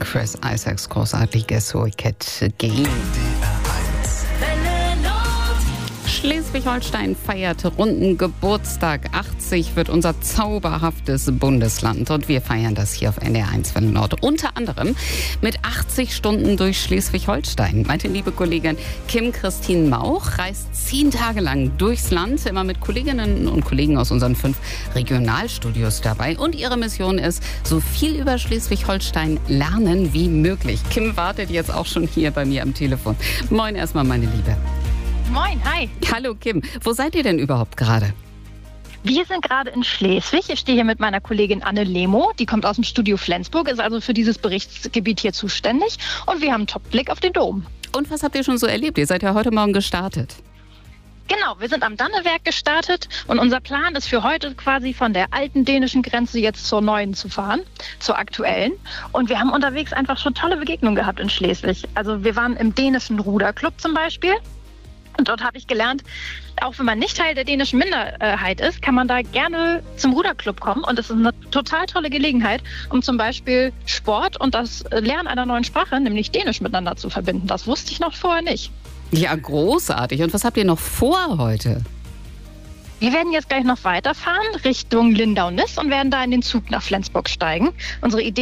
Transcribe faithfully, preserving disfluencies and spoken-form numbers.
Chris Isaacs großartiges Wicked Game. Schleswig-Holstein feiert runden Geburtstag. achtzig wird unser zauberhaftes Bundesland. Und wir feiern das hier auf N D R eins Welle Nord. Unter anderem mit achtzig Stunden durch Schleswig-Holstein. Meine liebe Kollegin Kim Christine Mauch reist zehn Tage lang durchs Land, immer mit Kolleginnen und Kollegen aus unseren fünf Regionalstudios dabei. Und ihre Mission ist, so viel über Schleswig-Holstein lernen wie möglich. Kim wartet jetzt auch schon hier bei mir am Telefon. Moin erstmal, meine Liebe. Moin, hi. Hallo Kim, wo seid ihr denn überhaupt gerade? Wir sind gerade in Schleswig. Ich stehe hier mit meiner Kollegin Anne Lemo. Die kommt aus dem Studio Flensburg, ist also für dieses Berichtsgebiet hier zuständig. Und wir haben einen Top-Blick auf den Dom. Und was habt ihr schon so erlebt? Ihr seid ja heute Morgen gestartet. Genau, wir sind am Dannewerk gestartet und unser Plan ist für heute quasi von der alten dänischen Grenze jetzt zur neuen zu fahren, zur aktuellen. Und wir haben unterwegs einfach schon tolle Begegnungen gehabt in Schleswig. Also wir waren im dänischen Ruderclub zum Beispiel. Und dort habe ich gelernt, auch wenn man nicht Teil der dänischen Minderheit ist, kann man da gerne zum Ruderclub kommen. Und es ist eine total tolle Gelegenheit, um zum Beispiel Sport und das Lernen einer neuen Sprache, nämlich Dänisch, miteinander zu verbinden. Das wusste ich noch vorher nicht. Ja, großartig. Und was habt ihr noch vor heute? Wir werden jetzt gleich noch weiterfahren Richtung Lindau-Nisse und werden da in den Zug nach Flensburg steigen. Unsere Idee